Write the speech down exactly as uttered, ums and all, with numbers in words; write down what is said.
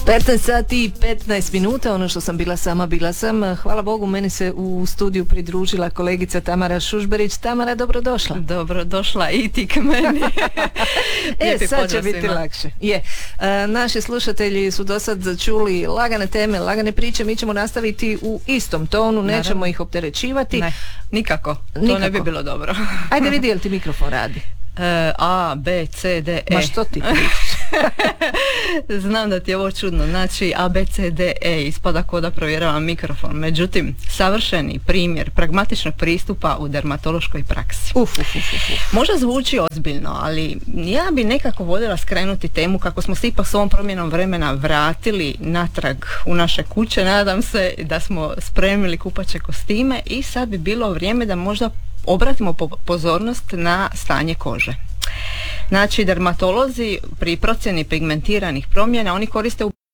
petnaest sati i petnaest minuta, ono što sam bila sama, bila sam. Hvala Bogu, meni se u studiju pridružila kolegica Tamara Šušberić. Tamara, dobrodošla. Dobrodošla i ti k meni. E, sad će biti svima. lakše. Je. E, naši slušatelji su do sad čuli lagane teme, lagane priče, mi ćemo nastaviti u istom tonu, nećemo Naravno. ih opterećivati. Ne, nikako. To Nikako. ne bi bilo dobro. Ajde vidi, jel ti mikrofon radi? E, A, B, C, D, E. Ma što ti pričaš? Znam da ti je ovo čudno. Znači A, B, C, D, E ispada ko da provjeravam mikrofon. Međutim, savršeni primjer pragmatičnog pristupa u dermatološkoj praksi. Uf, uf, uf, uf. Možda zvuči ozbiljno, ali ja bi nekako voljela skrenuti temu kako smo se ipak s ovom promjenom vremena vratili natrag u naše kuće. Nadam se da smo spremili kupaće kostime i sad bi bilo vrijeme da možda obratimo po- pozornost na stanje kože. Znači, dermatolozi pri procjeni pigmentiranih promjena oni koriste u